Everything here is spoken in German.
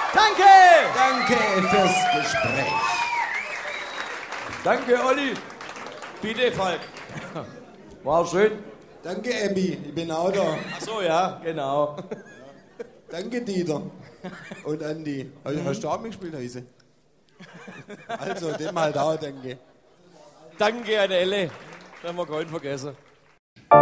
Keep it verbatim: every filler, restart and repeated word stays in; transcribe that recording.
Danke! Danke fürs Gespräch. Danke, Olli. Bitte, Falk. War schön. Danke, Emmy. Ich bin auch da. Ach so, ja, genau. Danke, Dieter. Und Andi. Also, hast du auch mitgespielt, Heise? Also, dem halt auch danke. Danke an Elle. Das haben wir keinen vergessen.